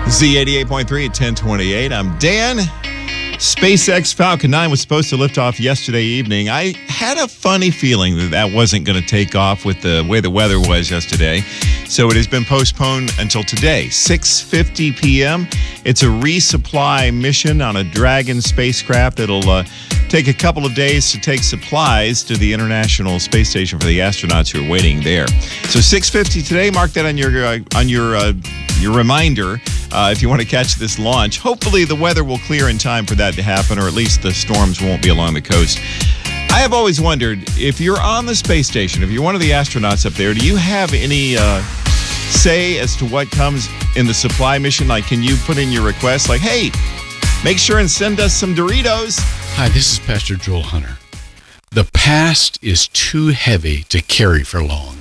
Z88.3 at 1028. I'm Dan. SpaceX Falcon 9 was supposed to lift off yesterday evening. I had a funny feeling that wasn't going to take off with the way the weather was yesterday. So it has been postponed until today, 6:50 p.m. It's a resupply mission on a Dragon spacecraft that'll take a couple of days to take supplies to the International Space Station for the astronauts who are waiting there. So 6:50 today. Mark that on your reminder. If you want to catch this launch. Hopefully the weather will clear in time for that to happen, or at least the storms won't be along the coast. I have always wondered, if you're on the space station, if you're one of the astronauts up there, do you have any say as to what comes in the supply mission? Like, can you put in your request like, hey, make sure and send us some Doritos? Hi, this is Pastor Joel Hunter. The past is too heavy to carry for long.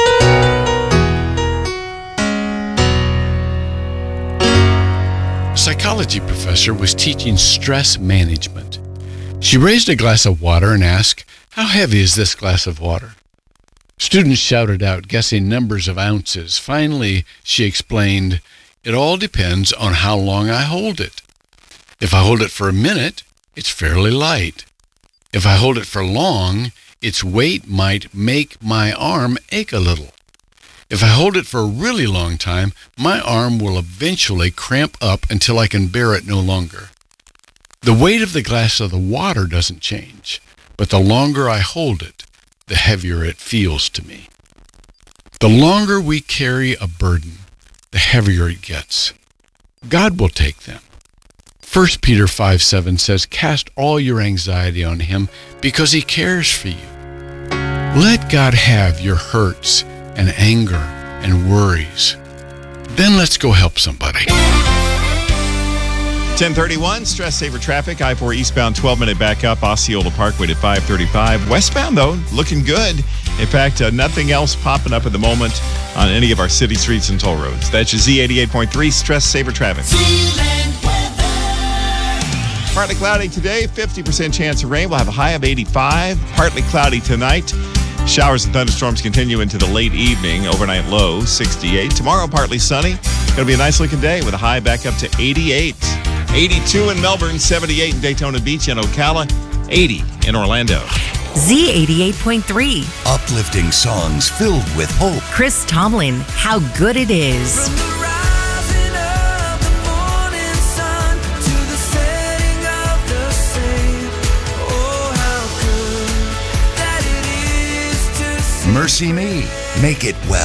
A psychology professor was teaching stress management. She raised a glass of water and asked, "How heavy is this glass of water?" Students shouted out, guessing numbers of ounces. Finally, she explained, "It all depends on how long I hold it. If I hold it for a minute, it's fairly light. If I hold it for long, its weight might make my arm ache a little. If I hold it for a really long time, my arm will eventually cramp up until I can bear it no longer. The weight of the glass of the water doesn't change, but the longer I hold it, the heavier it feels to me." The longer we carry a burden, the heavier it gets. God will take them. 1 Peter 5:7 says, "Cast all your anxiety on him because he cares for you." Let God have your hurts and anger and worries. Then let's go help somebody. 1031, stress saver traffic. I-4 eastbound, 12-minute backup. Osceola Parkway at 535. Westbound, though, looking good. In fact, nothing else popping up at the moment on any of our city streets and toll roads. That's your Z88.3 stress saver traffic. Partly cloudy today, 50% chance of rain. We'll have a high of 85. Partly cloudy tonight. Showers and thunderstorms continue into the late evening. Overnight low, 68. Tomorrow, partly sunny. Going to be a nice looking day with a high back up to 88. 82 in Melbourne, 78 in Daytona Beach and Ocala, 80 in Orlando. Z88.3. Uplifting songs filled with hope. Chris Tomlin, How Good It Is. Mercy Me, Make It Well.